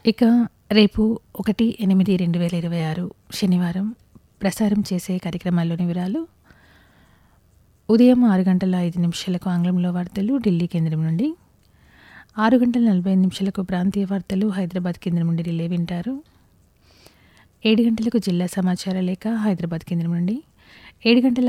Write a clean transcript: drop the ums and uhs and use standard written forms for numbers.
ఇక రేపు 1/8/2026 శనివారం ప్రసారం చేసే కార్యక్రమాల్లోని వివరాలు. ఉదయం 6:05 ఆంగ్లంలో వార్తలు ఢిల్లీ కేంద్రం నుండి, 6:45 ప్రాంతీయ వార్తలు హైదరాబాద్ కేంద్రం నుండి రిలే వింటారు. 7 గంటలకు జిల్లా సమాచార లేఖ హైదరాబాద్ కేంద్రం నుండి, 7:50